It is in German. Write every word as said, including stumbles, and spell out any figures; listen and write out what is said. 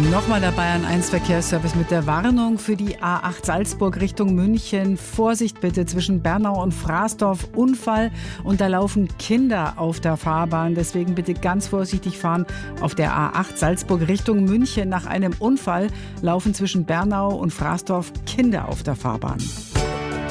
Nochmal der Bayern eins Verkehrsservice mit der Warnung für die A acht Salzburg Richtung München. Vorsicht bitte zwischen Bernau und Fraßdorf, Unfall und da laufen Kinder auf der Fahrbahn. Deswegen bitte ganz vorsichtig fahren auf der A acht Salzburg Richtung München. Nach einem Unfall laufen zwischen Bernau und Fraßdorf Kinder auf der Fahrbahn.